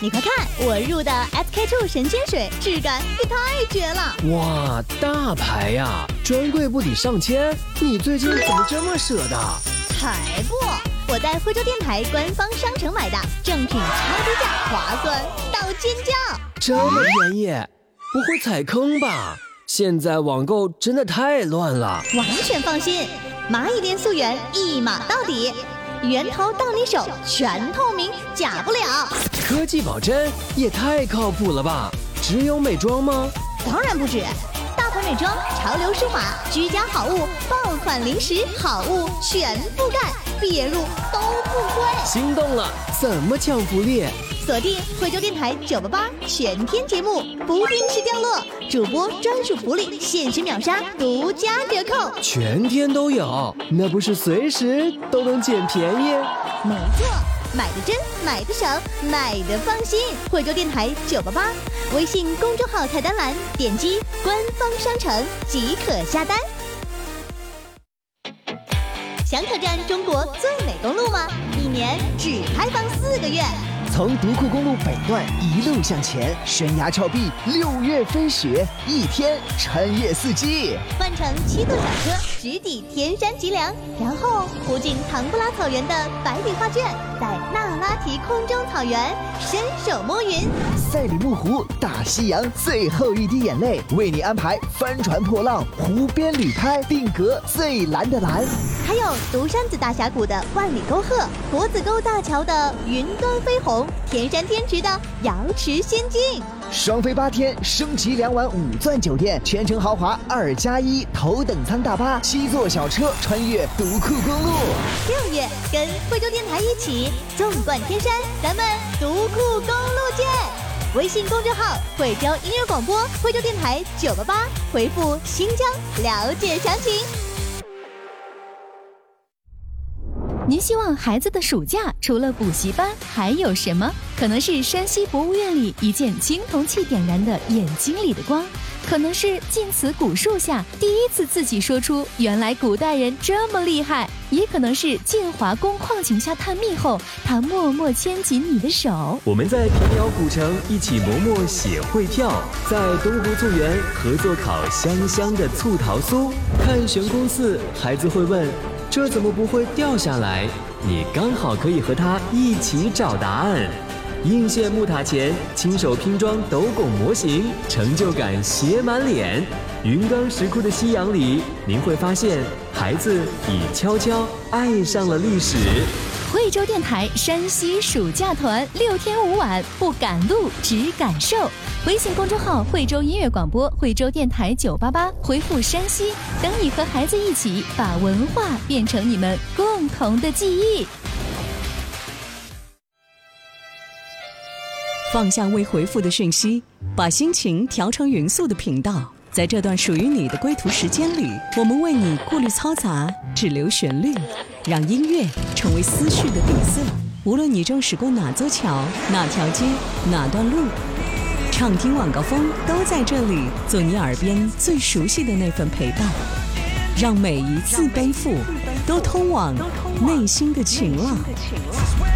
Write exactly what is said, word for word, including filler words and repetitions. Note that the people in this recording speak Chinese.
你快看，我入的 S K two 神仙水，质感也太绝了！ 哇，大牌呀，专柜不抵上千，你最近怎么这么舍得？ 才不！我在惠州电台官方商城买的，正品超低价，划算到尖叫！ 这么便宜，不会踩坑吧？现在网购真的太乱了。 完全放心，蚂蚁链溯源一码到底，源头到你手，全透明，假不了。 科技保真也太靠谱了吧？只有美妆吗？ 当然不止，大牌美妆、潮流舒码、居家好物、爆款零食好物全覆盖，别入都不亏。 心动了，怎么抢福利？ 锁定惠州电台九八八全天节目，不定时掉落，主播专属福利，限时秒杀，独家折扣， 全天都有，那不是随时都能捡便宜？ 没错，买的真，买的省，买的放心。惠州电台九八八，微信公众号菜单栏点击官方商城即可下单。想挑战中国最美公路吗？一年只开放四个月。 从独库公路北段一路向前，悬崖峭壁，六月飞雪，一天穿越四季。 换乘七座小车，直抵天山脊梁，然后途经唐布拉草原的百里画卷，在那拉提空中草原伸手摸云。 赛里木湖，大西洋最后一滴眼泪，为你安排帆船破浪，湖边旅拍，定格最蓝的蓝。 还有独山子大峡谷的万里沟壑，国子沟大桥的云端飞鸿，天山天池的瑶池仙境。 双飞八天，升级两晚五钻酒店，全程豪华二加一，头等舱大巴，七座小车，穿越独库公路。 六月跟惠州电台一起纵贯天山，咱们独库公路见！微信公众号惠州音乐广播，惠州电台九八八，回复新疆了解详情。 您希望孩子的暑假除了补习班还有什么？可能是山西博物院里一件青铜器点燃的眼睛里的光，可能是晋祠古树下第一次自己说出原来古代人这么厉害，也可能是晋华宫矿井下探秘后他默默牵紧你的手。 我们在平遥古城一起磨墨写汇票，在东湖醋园合作烤香香的醋桃酥，看悬宫寺孩子会问这怎么不会掉下来？你刚好可以和他一起找答案。应县木塔前亲手拼装斗拱模型，成就感写满脸。云冈石窟的夕阳里，您会发现孩子已悄悄爱上了历史。 惠州电台山西暑假团六天五晚，不赶路只感受。微信公众号惠州音乐广播，惠州电台九八八，回复山西，等你和孩子一起把文化变成你们共同的记忆。 放下未回复的讯息，把心情调成匀速的频道。在这段属于你的归途时间里，我们为你过滤嘈杂，只留旋律，让音乐成为思绪的底色。无论你正驶过哪座桥、哪条街、哪段路，畅听晚高峰都在这里，做你耳边最熟悉的那份陪伴，让每一次背负都通往内心的晴朗。